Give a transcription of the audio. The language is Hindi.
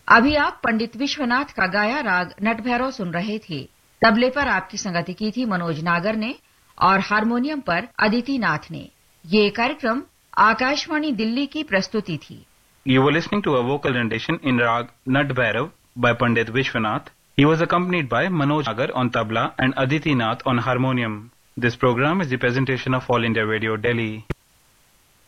अभी आप पंडित विश्वनाथ का गाया राग नटभैरव सुन रहे थे। तबले पर आपकी संगति की थी मनोज नागर ने और हारमोनियम पर अदिति नाथ ने। ये कार्यक्रम आकाशवाणी दिल्ली की प्रस्तुति थी। You were listening to a vocal rendition in Rag Nat Bhairav by Pandit Vishwanath. He was accompanied by Manoj Nagar on tabla and Aditi Nath on harmonium. This program is the presentation of All India Radio, Delhi.